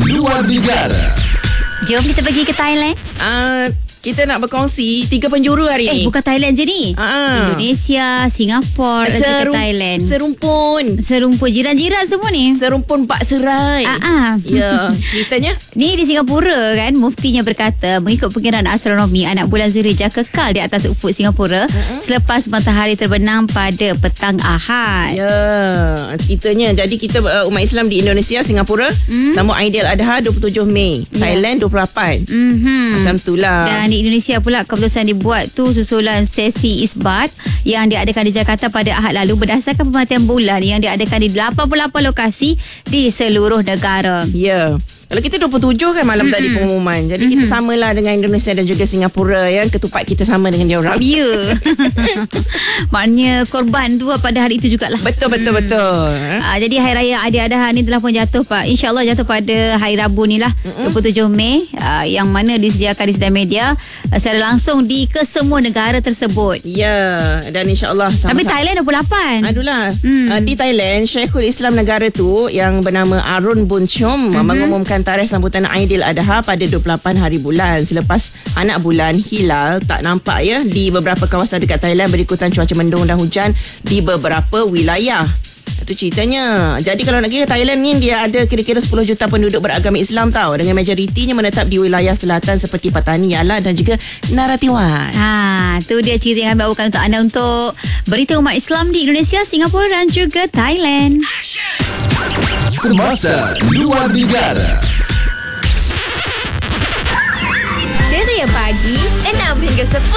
luar negara. Jom kita pergi ke Thailand. Kita nak berkongsi 3 penjuru hari ni. Bukan Thailand je ni. Indonesia, Singapura dan juga Thailand. Serumpun jiran-jiran semua ni. Serumpun Pak Serai. Ya, ceritanya ni di Singapura kan, muftinya berkata mengikut perkiraan astronomi anak bulan Zulhijjah kekal di atas ufuk Singapura selepas matahari terbenam pada petang Ahad. Ya, ceritanya jadi kita umat Islam di Indonesia, Singapura sambut Aidiladha 27 Mei. Thailand 28. Macam itulah. Dan di Indonesia pula keputusan dibuat tu susulan sesi isbat yang diadakan di Jakarta pada Ahad lalu berdasarkan pemerhatian bulan yang diadakan di 88 lokasi di seluruh negara. Ya. Kalau kita 27 kan malam tadi pengumuman. Jadi kita samalah dengan Indonesia dan juga Singapura ya. Ketupat kita sama dengan dia orang. Ya. Maknanya korban tu pada hari itu jugalah. Betul. Jadi Hari Raya Aidiladha ni telah pun jatuh InsyaAllah jatuh pada hari Rabu ni lah 27 Mei yang mana disediakan di sedang media secara langsung di kesemua negara tersebut. Ya. Dan insyaAllah Tapi Thailand 28. Adulah. Di Thailand Syekhul Islam negara tu yang bernama Arun Bunchom mengumumkan tarikh sambutan Aidiladha pada 28 hari bulan selepas anak bulan hilal tak nampak ya di beberapa kawasan dekat Thailand berikutan cuaca mendung dan hujan di beberapa wilayah. Itu ceritanya. Jadi kalau nak kira Thailand ni dia ada kira-kira 10 juta penduduk beragama Islam tau, dengan majoritinya menetap di wilayah selatan seperti Patani, Yala dan juga Narathiwat. Tu dia cerita yang kami bawakan untuk anda untuk berita umat Islam di Indonesia, Singapura dan juga Thailand. Semasa luar negara. Ceria pagi 6 hingga 10